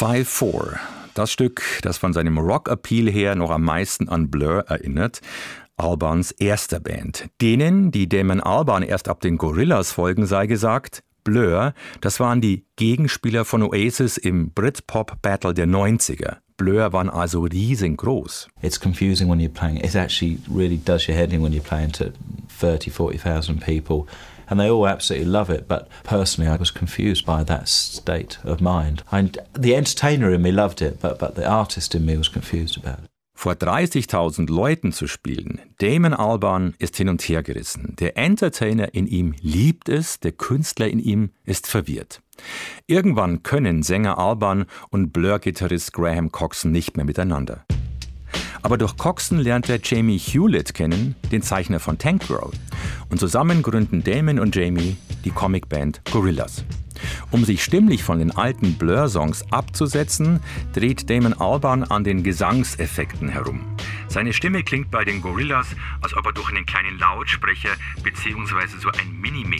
5-4. Das Stück, das von seinem Rock-Appeal her noch am meisten an Blur erinnert. Albans erster Band. Denen, die Damon Albarn erst ab den Gorillaz folgen, sei gesagt, Blur, das waren die Gegenspieler von Oasis im Britpop-Battle der 90er. Blur waren also riesengroß. It's confusing when you're playing. It actually really does your head in when you're playing to 30,000, 40,000 people. And they all absolutely love it, but personally I was confused by that state of mind. The entertainer in me loved it, but the artist in me was confused about it. Vor 30.000 Leuten zu spielen, Damon Albarn ist hin und her gerissen. Der Entertainer in ihm liebt es, der Künstler in ihm ist verwirrt. Irgendwann können Sänger Albarn und Blur-Gitarrist Graham Coxon nicht mehr miteinander. Aber durch Coxon lernt er Jamie Hewlett kennen, den Zeichner von Tank Girl. Und zusammen gründen Damon und Jamie die Comicband Gorillaz. Um sich stimmlich von den alten Blur-Songs abzusetzen, dreht Damon Albarn an den Gesangseffekten herum. Seine Stimme klingt bei den Gorillaz, als ob er durch einen kleinen Lautsprecher bzw. so ein Minimix